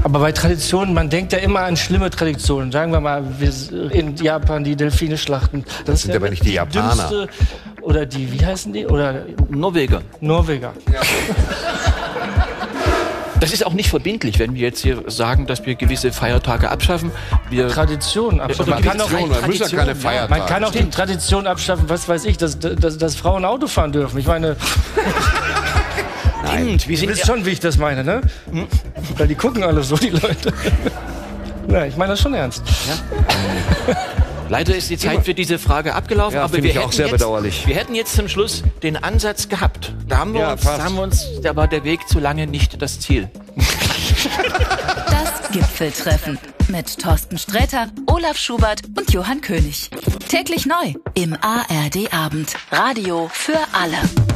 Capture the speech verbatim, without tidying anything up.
Aber bei Traditionen, man denkt ja immer an schlimme Traditionen. Sagen wir mal, wir in Japan die Delfine schlachten. Das, das sind ja aber nicht die, die Japaner. Dümmste, oder die, wie heißen die? Oder Norweger. Norweger. Ja. Das ist auch nicht verbindlich, wenn wir jetzt hier sagen, dass wir gewisse Feiertage abschaffen. Wir Traditionen abschaffen. Man kann, auch man muss ja keine Feiertage. Man kann auch die Tradition abschaffen, was weiß ich, dass, dass, dass Frauen Auto fahren dürfen. Ich meine... Nein, wir sind du wisst schon, wie ich das meine, ne? Hm? Weil die gucken alle so, die Leute. Nein, ich meine das schon ernst. Ja. Leider ist die Zeit für diese Frage abgelaufen, ja, aber wir ich auch hätten, sehr jetzt, bedauerlich. wir hätten jetzt zum Schluss den Ansatz gehabt. Da haben wir, ja, uns, da haben wir uns, da war der Weg zu lange nicht das Ziel. Das Gipfeltreffen mit Thorsten Sträter, Olaf Schubert und Johann König. Täglich neu im A R D Abend. Radio für alle.